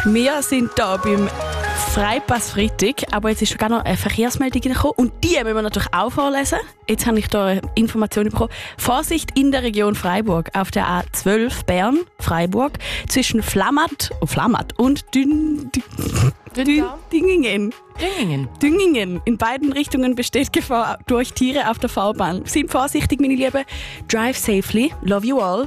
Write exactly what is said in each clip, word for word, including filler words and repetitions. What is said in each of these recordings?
Wir sind hier beim Freipass Freitag, aber jetzt ist sogar noch eine Verkehrsmeldung gekommen und die müssen wir natürlich auch vorlesen. Jetzt habe ich hier Informationen bekommen. Vorsicht in der Region Freiburg auf der A zwölf Bern, Freiburg, zwischen Flamatt, oh, Flamatt und Dün, Dün, Dün, Dingingen. Dingingen. Dingingen. In beiden Richtungen besteht Gefahr durch Tiere auf der Fahrbahn. Seid vorsichtig, meine Lieben. Drive safely. Love you all.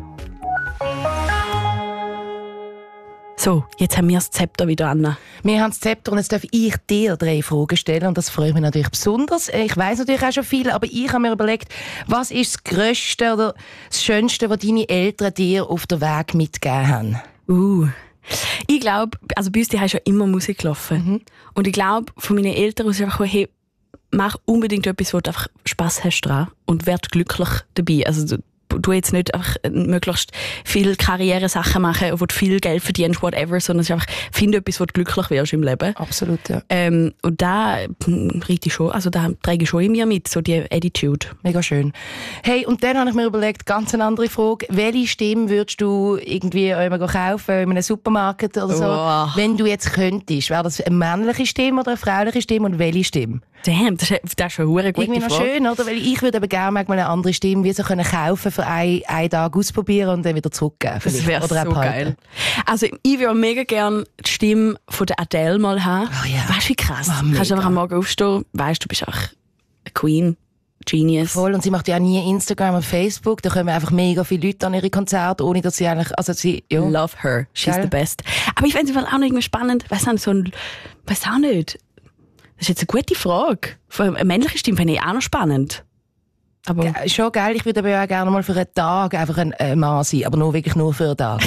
So, jetzt haben wir das Zepter wieder an. Wir haben das Zepter und jetzt darf ich dir drei Fragen stellen und das freut mich natürlich besonders. Ich weiss natürlich auch schon viel, aber ich habe mir überlegt, was ist das Grösste oder das Schönste, was deine Eltern dir auf den Weg mitgegeben haben? Uh. Ich glaube, also bei uns die haben schon immer Musik gelaufen. Mhm. Und ich glaube, von meinen Eltern aus einfach, hey, mach unbedingt etwas, wo du einfach Spass hast dran und werd glücklich dabei. Also du jetzt nicht einfach möglichst viele Karrieresachen machen, wo du viel Geld verdienst, whatever, sondern es ist einfach, finde etwas, wo du glücklich wirst im Leben. Absolut, ja. Ähm, und da reite ich schon, also da trage ich schon in mir mit, so die Attitude. Mega schön. Hey, und dann habe ich mir überlegt, ganz eine andere Frage. Welche Stimme würdest du irgendwie immer kaufen, in einem Supermarkt oder so, oh. wenn du jetzt könntest? Wäre das eine männliche Stimme oder eine frauliche Stimme und welche Stimme? Damn, das ist, das ist schon eine gute Irgendwie noch Frage. schön, oder? Weil ich würde aber gerne manchmal eine andere Stimme wie so können kaufen für einen, einen Tag ausprobieren und dann wieder zurückgeben. Das wäre so behalten. geil. Also ich würde mega gerne die Stimme von der Adele mal haben. Oh ja. Weißt du, wie krass? Oh, Kannst du einfach am Morgen aufstehen, weißt du, bist auch eine Queen, Genius. Voll, und sie macht ja auch nie Instagram und Facebook. Da kommen einfach mega viele Leute an ihre Konzerte, ohne dass sie eigentlich, also sie, ja. Love her, she's Geil. the best. Aber ich finde es auch noch irgendwie spannend, weißt du, so ein, weiß auch nicht. Das ist jetzt eine gute Frage. Eine männliche Stimme finde ich auch noch spannend. Aber Ge- schon geil, ich würde aber auch gerne mal für einen Tag einfach ein äh, Mann sein, aber nur wirklich nur für einen Tag.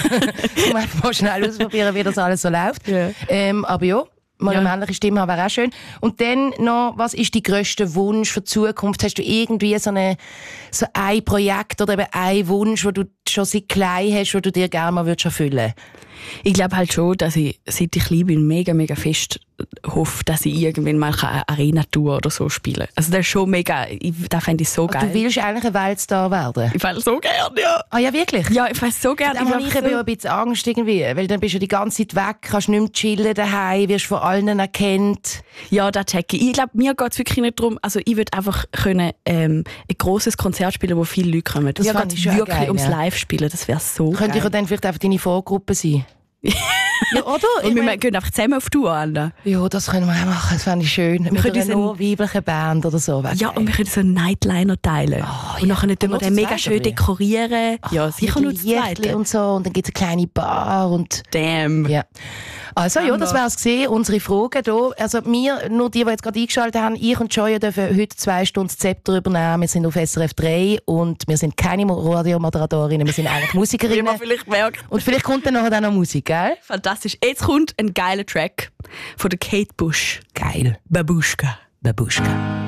Um einfach mal schnell ausprobieren, wie das alles so läuft. Ja. Ähm, aber ja, mal Ja. eine männliche Stimme haben wäre auch schön. Und dann noch, was ist dein grösster Wunsch für die Zukunft? Hast du irgendwie so, eine, so ein Projekt oder eben einen Wunsch, wo du schon seit klein hast, wo du dir gerne mal würdest erfüllen würdest? ich glaube halt schon, dass ich, seit ich klein bin, mega, mega fest hoffe, dass ich irgendwann mal eine Arena-Tour oder so spielen kann. Also das ist schon mega, ich, das fände ich so geil. Du willst eigentlich ein Weltstar werden? Ich fände so gerne, ja. Ah ja, wirklich? Ja, ich weiß so gerne. Dann habe ich eben so ein bisschen Angst irgendwie, weil dann bist du die ganze Zeit weg, kannst nicht mehr chillen daheim, wirst von allen erkannt. Ja, das checke ich. Ich glaube, mir geht es wirklich nicht darum, also ich würde einfach können, ähm, ein grosses Konzert spielen, wo viele Leute kommen. Das mir fand geht ich schon wirklich geil, ums ja. Live-Spielen, das wäre so Könnte ich geil. ja dann vielleicht einfach deine Vorgruppe sein? Ja, oder? Ich Und wir mein, gehen einfach zusammen auf Tour an. ja, das können wir auch machen, das fände ich schön. Mit können einer uns nur weiblichen Band oder so. Ja, und wir können so einen Nightliner teilen. Oh, und ja. nachher tun wir Und den nur zu mega zweit, schön oder wie? dekorieren. ja, sicher nur mit zu Lichtli zweit. und so. Und dann gibt es eine kleine Bar und... Damn. Ja. Also ja, das wär's gesehen, unsere Fragen hier. Also wir, nur die, die jetzt gerade eingeschaltet haben, ich und Joya dürfen heute zwei Stunden das Zepter übernehmen. Wir sind auf S R F drei und wir sind keine Radiomoderatorinnen, wir sind eigentlich Wie Musikerinnen. man vielleicht merkt. Und vielleicht kommt dann nachher auch noch Musik, gell? Fantastisch. Jetzt kommt ein geiler Track von der Kate Bush. Geil. Babushka. Babuschka.